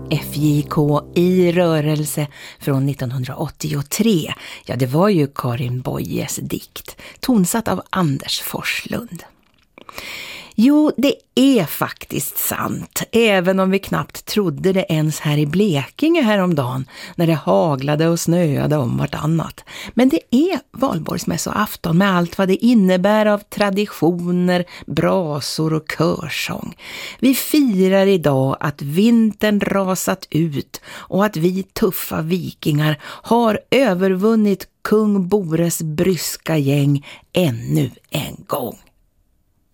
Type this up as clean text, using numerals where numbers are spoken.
FJK i rörelse från 1983. Ja, det var ju Karin Boyes dikt, tonsatt av Anders Forslund. Jo, det är faktiskt sant, även om vi knappt trodde det ens här i Blekinge häromdagen när det haglade och snöade om vartannat. Men det är valborgsmässoafton med allt vad det innebär av traditioner, brasor och körsång. Vi firar idag att vintern rasat ut och att vi tuffa vikingar har övervunnit kung Bores bryska gäng ännu en gång.